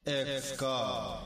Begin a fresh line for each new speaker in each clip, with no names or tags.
Ex-Ka.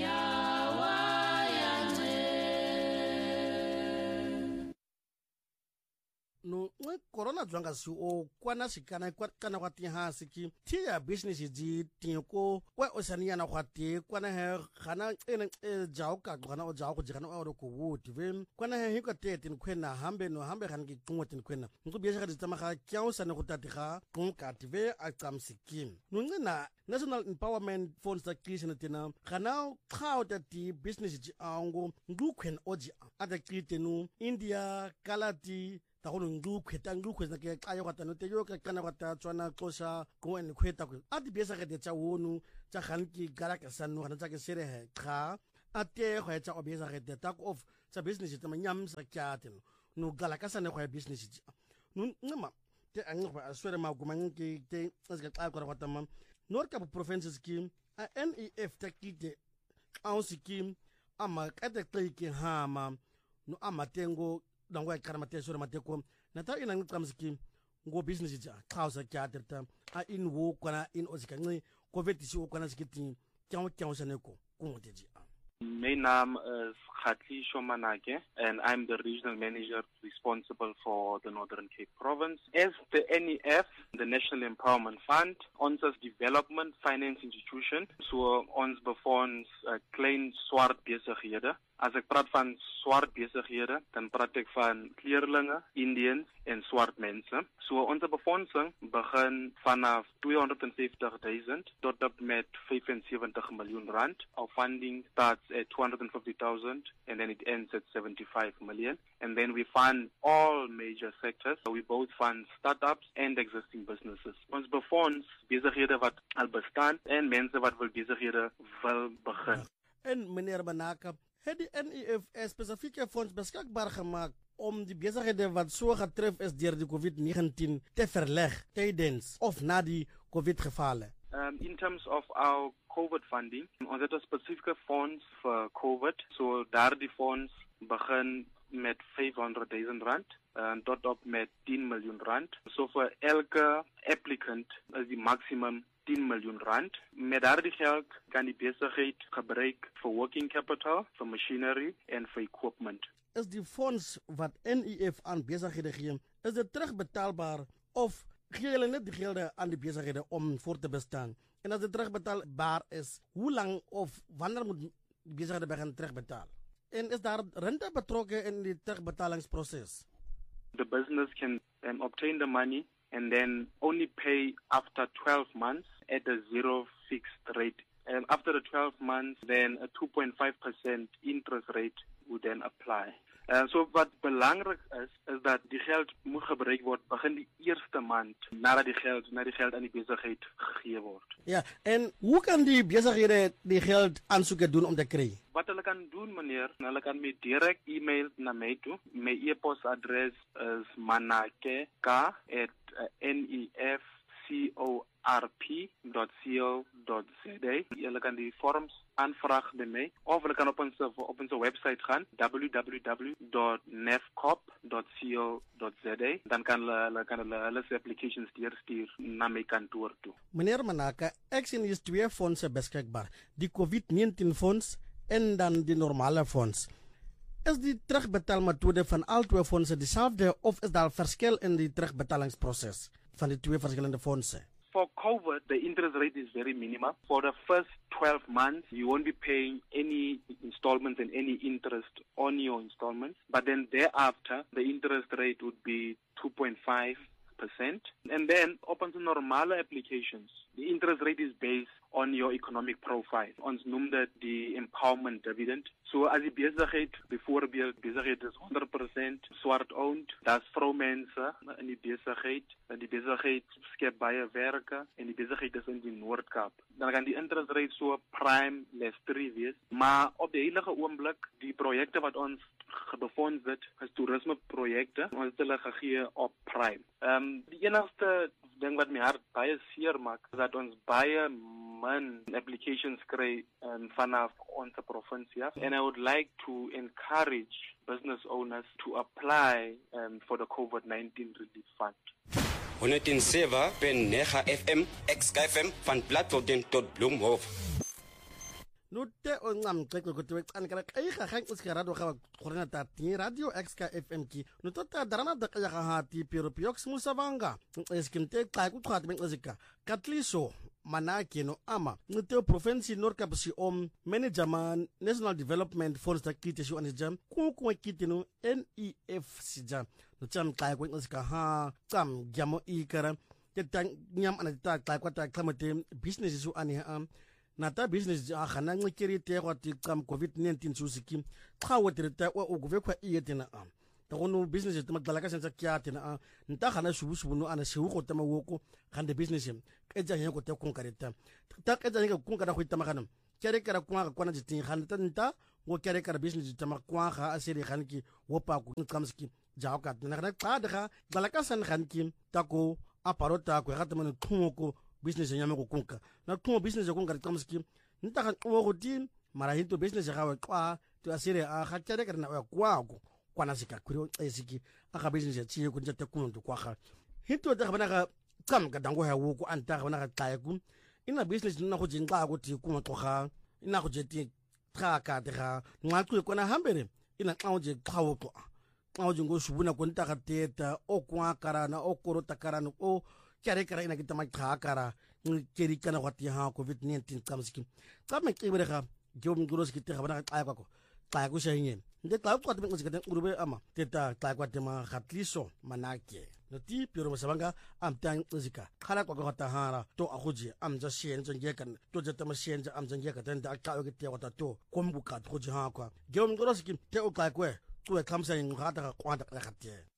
No corona zwanga si o kwana sikana kana kwa ti hansi ki ti ya business ji ti ko wa osania na kwa ti kwana he khana ene jaw ka kana o jaw ko jikana o ko wuti ve kwana he hi ka te tin kwena hambe kan ki tungwa tin kwena ngu biya ka tsama ga kyao sana go tatiga kun ka ti ve a tsam sikim no ngina National Empowerment Funds ta kisina tina khana khao ta ti business ji ango ngu kwen oji ata kitenu India kalati ta gono ngu khweta na ke qayo ka tano te yo ka kana ka ta tswana xosha go en khweta go a di besa ka de tsa wonu tsa khanki gara ka sanu kana tsa ke sere he kha a te go etsa o besa ka de tak of tsa business tsa manyam sa kyaten no gala ka sane go business ji no ngama te ang go aswere ma go mangi te tsa ka ka ta mam North provinces ki a NEF ta kite au sikim ama ka te klike hama no amatengo dangwa karama te sura mateko na ta ina ngqamsiki ngo business ja khausa kyaterta a in wo kana in ozikangi covid si wo kana skiti kyao saneko kungoteji.
My name is Khatli Shomanake, and I'm the regional manager responsible for the Northern Cape Province. As the NEF, the National Empowerment Fund, ons development finance institution, so ons befonds klein swart besighede. As ek praat van swart besighede, dan praat ek van kleerlinge, Indians en swart mense. So onze befondsing begin vanaf 250,000 tot op met 75 miljoen rand. Our funding starts at 250,000 and then it ends at 75 million. And then we fund all major sectors. So we both fund startups and existing businesses. Ons befonds besighede wat al bestaan en mense wat wil besighede wil begin.
En meneer Manaka, het die NEF spesifieke fonds beskikbaar gemaak om die besighede wat so getref is deur die COVID-19 te verleg tydens of na die COVID-gevalle?
In terms of our COVID funding, ons het 'n spesifieke fonds vir COVID. So daardie fonds begin met 500,000 rand en tot op met 10 miljoen rand. So vir elke applicant is die maximum 10 miljoen rand. Met daardie geld kan die besigheid gebruik vir working capital, vir machinery en vir equipment.
Is die fonds wat NEF aan besighede gee, is dit terugbetaalbaar of gee hulle net die gelde aan die besighede om voort te bestaan? En as dit terugbetaalbaar is, hoe lang of wanneer moet die besighede begin terugbetaal? En is daar rente betrokke in die terugbetalingsproses?
The business can obtain the money and then only pay after 12 months at a zero fixed rate. And after the 12 months, then a 2.5% interest rate would then apply. So wat belangrijk is dat die geld moet gebruik word begin die eerste maand nadat die geld aan die besigheid gegee word.
Ja, en hoe kan die besighede die geld aansoeke doen om te kry?
Wat hulle kan doen, meneer, hulle kan met direct e-mail na my toe. My e-posadres is manake@nefcorp.co.za. Hulle kan die forms aanvraag by my of hulle kan op ons website gaan www.nefcorp.co.za. Dan kan hulle se applications deurstuur na my kantoor toe.
Meneer Manaka, ek sien hier is twee fondse beskikbaar, die COVID-19 fonds en dan die normale fonds. Is die terugbetaalmethode van al twee fondse dieselfde of is daar verskil in die terugbetalingsproses van die twee verskillende fondse?
For COVID, the interest rate is very minimal. For the first 12 months, you won't be paying any installments and any interest on your installments. But then thereafter, the interest rate would be 2.5%. And then, upon the normal applications, the interest rate is based on your economic profile. Ons noem dit die empowerment dividend. So as die besigheid, byvoorbeeld besigheid is 100% swart owned, daar's vroumense in die besigheid skep baie werke en die besigheid is in die Noord-Kaap. Dan kan die interest rate so prime less 3 wees, maar op die heilige oomblik die projekte wat ons befonds het, is toerisme projekte, ons het hulle gegee op prime. Die enigste ding wat my hart baie seer maak, is dat ons baie min applications kry vanaf onze provincie. And I would like to encourage business owners to apply for the COVID-19 relief fund.
107.9 FM, Ex-Ka FM van Platform tot Bloemhof.
no te o ngam xexo ko te kan kala kai ga khang iska radio ga khorena ta ti radio xk fm ki no to ta darana da ya ga ha ti pero piox musavanga eskinte xa ku khat ben ezika katliso manake no ama ngite province nor kapsi manager man national development force ta kite shu anjam ku kite no NEF sija no cham xa ku ezika ha cham gyamo ikara te tang nyam anata xa ku ta klamate business shu ani nata business a khana ngikiri te kwati kam covid-19 susiki xawotere ta o guve kwa iyetena ta gono business te magdala ka senza kyatena nta khana shubu no ana shewu ko tama woko khande business e janye ko te kunkareta ta ke janye ko kunkara ko tama kana kere kara kwa kwana jitin khanda nta wo kere kara business tama kwa kha asiri khanki wo pa ko kamski jawka na kana qadha dalaka san khanki tako aparota ko gata man thumoko business nyame ko kunka na tumo business ko kunka kamski nta kan wo di mara hinto business ga kwa to asire a khatere kana kwa ko kwana sika kuri esiki aka business ya chiye ko njata kuntu kwa kha hinto da bana ga kam ga dango ha wo ko anta ga bana ga tsaye ku ina business na ko jinga ko ti ku to kha ina ko je ti tra ka de ga nwa ku ko na hambere ina kawo je kawo to kawo jingo shubuna ko nta ga teta o kwa karana o korota karana o kare kara ina kita makha kara keri kana wati ha covid-19 kamski kame kibere kha jom guros kita khabana ay ko tay ko shayin nde tay ko tabe ngisi katen urube ama teta tay ko tema khatliso manake noti pero masabanga am tan zika khala ko ko tahara to akhuji am ja shen jenge kan to jata ma shen ja am jenge ka tan da ka ko te wata to kombuka to ji ha ko jom guros ki te o tay ko to kamsa ngata ka kwanta ka khatie